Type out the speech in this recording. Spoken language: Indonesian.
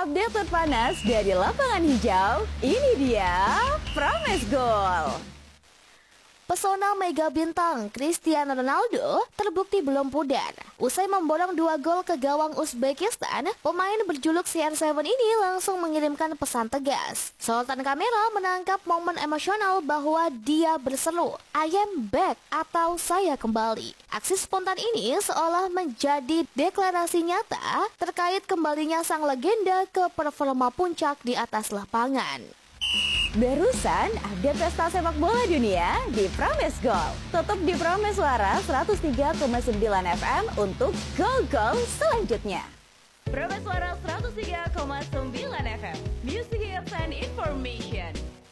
update terpanas dari lapangan hijau. Ini dia Promes Gol. Pesona mega bintang Cristiano Ronaldo terbukti belum pudar. Usai memborong 2 gol ke gawang Uzbekistan, pemain berjuluk CR7 ini langsung mengirimkan pesan tegas. Sorotan kamera menangkap momen emosional bahwa dia berseru, "I am back" atau "saya kembali". Aksi spontan ini seolah menjadi deklarasi nyata terkait kembalinya sang legenda ke performa puncak di atas lapangan. Barusan update pesta sepak bola dunia di Promes Gol. Tutup di Promes Suara 103,9 FM untuk gol-gol selanjutnya. Promes Suara 103,9 FM, Music Hits and Information.